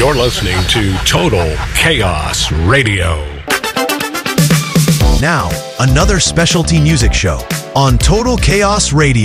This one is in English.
You're listening to Total Chaos Radio. Now, another specialty music show on Total Chaos Radio.